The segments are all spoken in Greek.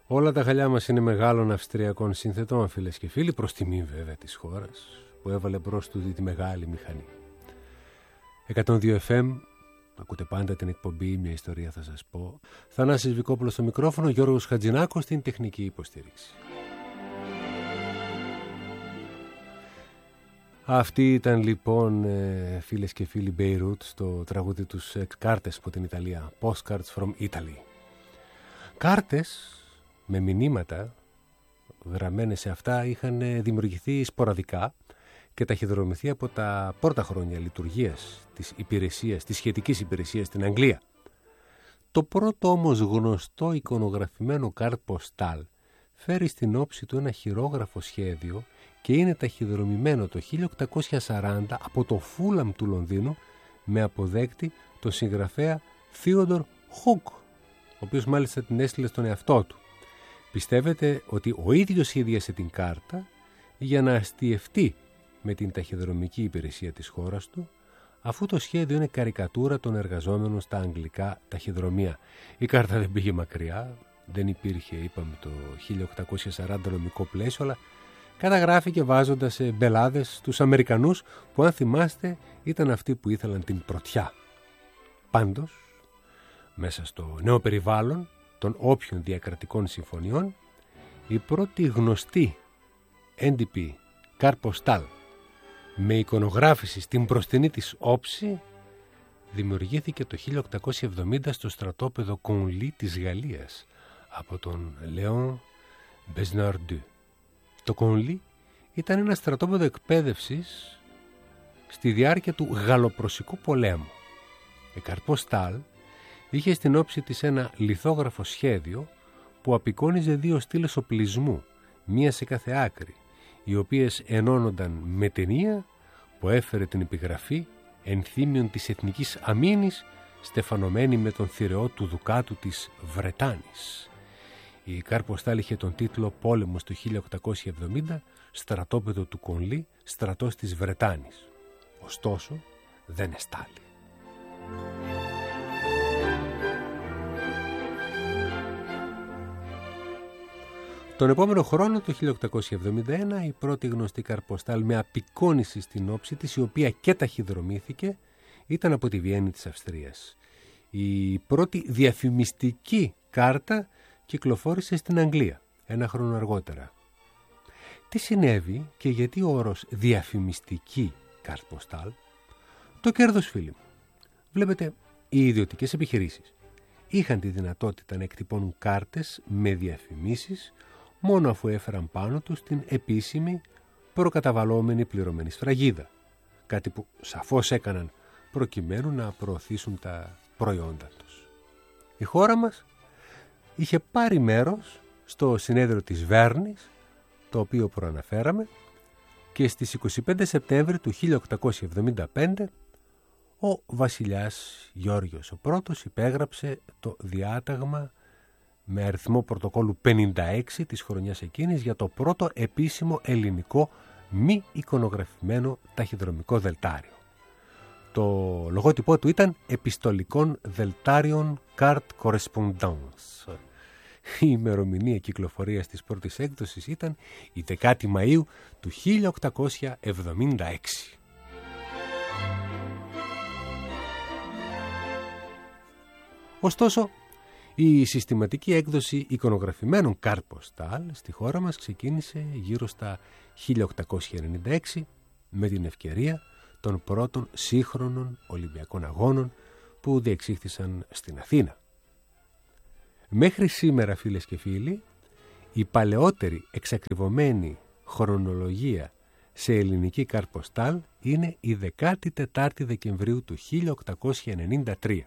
Όλα τα χαλιά μας είναι μεγάλων αυστριακών συνθετών, φίλες και φίλοι, προς τιμή βέβαια της χώρας που έβαλε μπρος του τη μεγάλη μηχανή. 102 FM, ακούτε πάντα την εκπομπή «Μια ιστορία θα σας πω». Θανάσης Βικόπουλος στο μικρόφωνο, Γιώργος Χατζηνάκος στην τεχνική υποστήριξη. Αυτή ήταν λοιπόν, φίλες και φίλοι, Μπέιρουτ στο τραγούδι τους κάρτες από την Ιταλία, Postcards from Italy. Κάρτες με μηνύματα γραμμένες σε αυτά είχαν δημιουργηθεί σποραδικά και ταχυδρομηθεί από τα πρώτα χρόνια λειτουργίας της υπηρεσίας, της σχετικής υπηρεσίας στην Αγγλία. Το πρώτο όμως γνωστό εικονογραφημένο κάρτ ποστάλ φέρει στην όψη του ένα χειρόγραφο σχέδιο και είναι ταχυδρομημένο το 1840 από το Φούλαμ του Λονδίνου με αποδέκτη τον συγγραφέα Theodore Hook, ο οποίος μάλιστα την έστειλε στον εαυτό του. Πιστεύετε ότι ο ίδιος σχεδίασε την κάρτα για να αστιευτεί με την ταχυδρομική υπηρεσία της χώρας του, αφού το σχέδιο είναι καρικατούρα των εργαζόμενων στα αγγλικά ταχυδρομεία. Η κάρτα δεν πήγε μακριά, δεν υπήρχε, είπαμε, το 1840 νομικό πλαίσιο, αλλά καταγράφηκε βάζοντας μπελάδες τους Αμερικανούς που, αν θυμάστε, ήταν αυτοί που ήθελαν την πρωτιά. Πάντως, μέσα στο νέο περιβάλλον των όποιων διακρατικών συμφωνιών, η πρώτη γνωστή NDP κάρτ ποστάλ με εικονογράφηση στην μπροστινή της όψη δημιουργήθηκε το 1870 στο στρατόπεδο Κονλί της Γαλλίας από τον Λέον Μπεσναρντού. Το Κονλί ήταν ένα στρατόπεδο εκπαίδευσης στη διάρκεια του Γαλλοπρωσικού πολέμου. Η κάρτ ποστάλ είχε στην όψη της ένα λιθόγραφο σχέδιο που απεικόνιζε δύο στήλες οπλισμού, μία σε κάθε άκρη, οι οποίες ενώνονταν με ταινία που έφερε την επιγραφή ενθύμιον της εθνικής αμήνης, στεφανωμένη με τον θηρεό του Δουκάτου της Βρετάνης. Η κάρτ ποστάλ είχε τον τίτλο «Πόλεμος του 1870, στρατόπεδο του Κονλί, στρατός της Βρετάνης». Ωστόσο, δεν εστάλει. Τον επόμενο χρόνο, το 1871, η πρώτη γνωστή κάρτ ποστάλ με απεικόνιση στην όψη της, η οποία και ταχυδρομήθηκε, ήταν από τη Βιέννη της Αυστρίας. Η πρώτη διαφημιστική κάρτα κυκλοφόρησε στην Αγγλία, ένα χρόνο αργότερα. Τι συνέβη και γιατί ο όρος διαφημιστική κάρτ ποστάλ? Το κέρδος, φίλοι μου. Βλέπετε, οι ιδιωτικές επιχειρήσεις είχαν τη δυνατότητα να εκτυπώνουν κάρτες με διαφημίσεις μόνο αφού έφεραν πάνω τους την επίσημη προκαταβαλλόμενη πληρωμένη σφραγίδα, κάτι που σαφώς έκαναν προκειμένου να προωθήσουν τα προϊόντα τους. Η χώρα μας είχε πάρει μέρος στο συνέδριο της Βέρνης, το οποίο προαναφέραμε, και στις 25 Σεπτέμβρη του 1875 ο βασιλιάς Γεώργιος ο πρώτος υπέγραψε το διάταγμα με αριθμό πρωτοκόλλου 56 της χρονιάς εκείνης για το πρώτο επίσημο ελληνικό μη εικονογραφημένο ταχυδρομικό δελτάριο. Το λογότυπό του ήταν επιστολικών δελτάριων Carte Correspondance. Η ημερομηνία κυκλοφορίας της πρώτης έκδοσης ήταν η 10η Μαΐου του 1876. Ωστόσο, η συστηματική έκδοση εικονογραφημένων κάρτ ποστάλ στη χώρα μας ξεκίνησε γύρω στα 1896 με την ευκαιρία των πρώτων σύγχρονων Ολυμπιακών Αγώνων που διεξήχθησαν στην Αθήνα. Μέχρι σήμερα, φίλες και φίλοι, η παλαιότερη εξακριβωμένη χρονολογία σε ελληνική κάρτ ποστάλ είναι η 14η Δεκεμβρίου του 1893.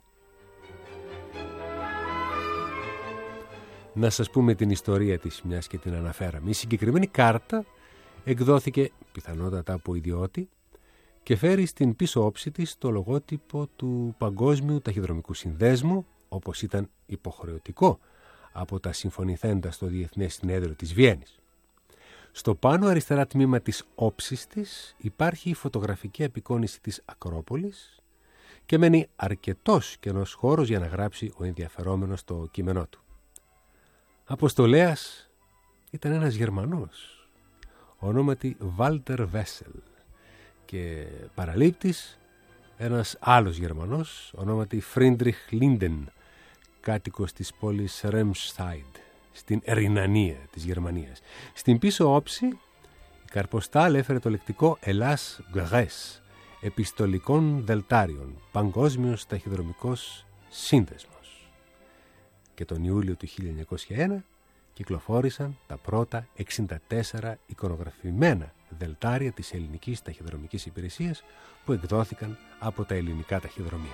Να σας πούμε την ιστορία της, μιας και την αναφέραμε. Η συγκεκριμένη κάρτα εκδόθηκε πιθανότατα από ιδιώτη και φέρει στην πίσω όψη της το λογότυπο του Παγκόσμιου Ταχυδρομικού Συνδέσμου, όπως ήταν υποχρεωτικό από τα συμφωνηθέντα στο Διεθνές Συνέδριο της Βιέννης. Στο πάνω αριστερά τμήμα της όψης της υπάρχει η φωτογραφική απεικόνιση της Ακρόπολης και μένει αρκετός κενός χώρος για να γράψει ο ενδιαφερόμενος το κείμενό του. Αποστολέας ήταν ένας Γερμανός, ονόματι Βάλτερ Βέσελ, και παραλήπτης ένας άλλος Γερμανός, ονόματι Φρίντριχ Λίντεν, κάτοικος της πόλης Ρέμσταϊντ, στην Ρινανία της Γερμανίας. Στην πίσω όψη η καρποστάλ έφερε το λεκτικό «Ελλάς Γκρές», επιστολικών δελτάριων, παγκόσμιος ταχυδρομικός σύνδεσμος. Και τον Ιούλιο του 1901 κυκλοφόρησαν τα πρώτα 64 εικονογραφημένα δελτάρια της ελληνικής ταχυδρομικής υπηρεσίας που εκδόθηκαν από τα ελληνικά ταχυδρομεία.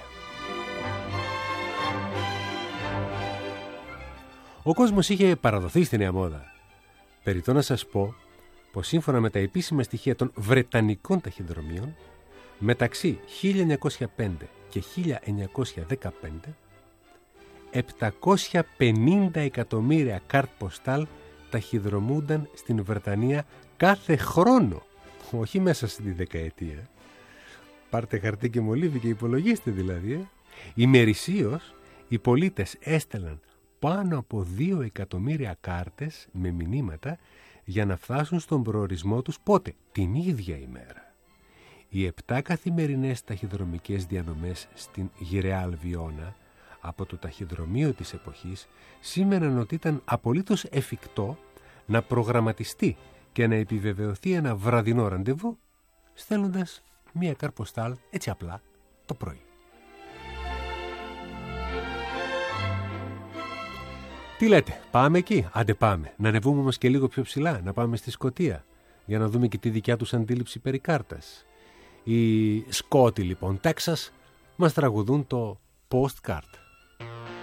Ο κόσμος είχε παραδοθεί στη νέα μόδα. Περιττό να σας πω πως σύμφωνα με τα επίσημα στοιχεία των Βρετανικών ταχυδρομείων, μεταξύ 1905 και 1915 750 εκατομμύρια κάρτ ποστάλ ταχυδρομούνταν στην Βρετανία κάθε χρόνο, όχι μέσα στη δεκαετία. Πάρτε χαρτί και μολύβι και υπολογίστε δηλαδή. Ημερησίως οι πολίτες έστελναν πάνω από 2 εκατομμύρια κάρτες με μηνύματα για να φτάσουν στον προορισμό τους πότε? Την ίδια ημέρα. Οι 7 καθημερινές ταχυδρομικές διανομές στην Γυραιά Αλβιώνα από το ταχυδρομείο της εποχής σήμαιναν ότι ήταν απολύτως εφικτό να προγραμματιστεί και να επιβεβαιωθεί ένα βραδινό ραντεβού στέλνοντας μία καρποστάλ έτσι απλά το πρωί. Τι λέτε, πάμε εκεί? Άντε πάμε. Να ανεβούμε όμως και λίγο πιο ψηλά, να πάμε στη Σκωτία για να δούμε και τη δικιά τους αντίληψη περί κάρτας. Οι Σκότοι λοιπόν, Τέξας, μας τραγουδούν το Postcard.